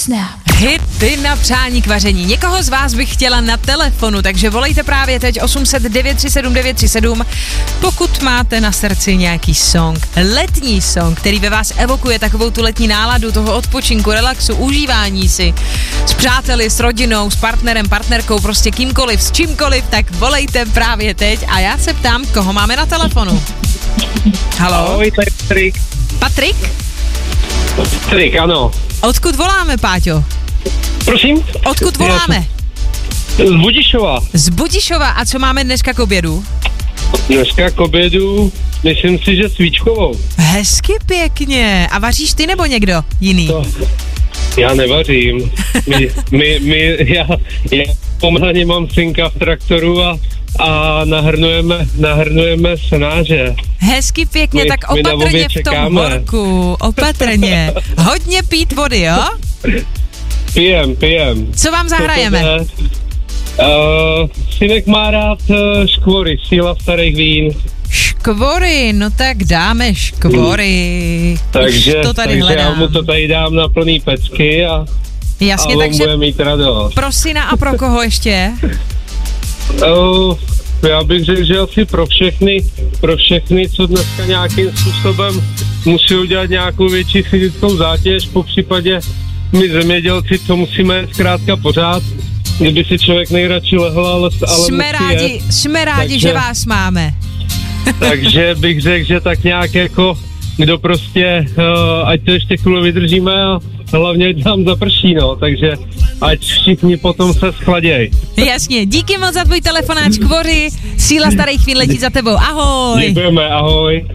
Snap. Hity na přání k vaření. Někoho z vás bych chtěla na telefonu, takže volejte právě teď 800 937 937, pokud máte na srdci nějaký song, letní song, který ve vás evokuje takovou tu letní náladu toho odpočinku, relaxu, užívání si s přáteli, s rodinou, s partnerem, partnerkou, prostě kýmkoliv, s čímkoliv, tak volejte právě teď a já se ptám, koho máme na telefonu. Haló? Ahoj, to je Patrik. Patrik? Patrik, ano. Odkud voláme, Páťo? Prosím? Odkud voláme? Z Budišova. Z Budišova. A co máme dneska k obědu? Dneska k obědu, myslím si, že svíčkovou. Hezky pěkně. A vaříš ty nebo někdo jiný? To, já nevařím. Já poměrně mám synka v traktoru a nahrnujeme senáře. Hezky pěkně, tak opatrně v tom horku. Opatrně. Hodně pít vody, jo? Pijem. Co vám zahrajeme? Synek má rád škvory, síla starých vín. Škvory, no tak dáme škvory. Takže hledám. Já mu to tady dám na plný pecky a jasně, on takže bude mít radost. pro syna a pro koho ještě? Já bych řekl, že asi pro všechny, co dneska nějakým způsobem musí udělat nějakou větší fyzickou zátěž, po případě my zemědělci, co musíme zkrátka pořád, kdyby si člověk nejradši lehl, ale jsme rádi, že vás máme. Takže bych řekl, že tak nějak jako, kdo prostě, ať to ještě chvíli vydržíme a hlavně ať nám zaprší, no, takže ať všichni potom se schladěj. Jasně, díky moc za tvůj telefonáč, Kvoři, síla starých chvíl letí za tebou, ahoj. Děkujeme, ahoj.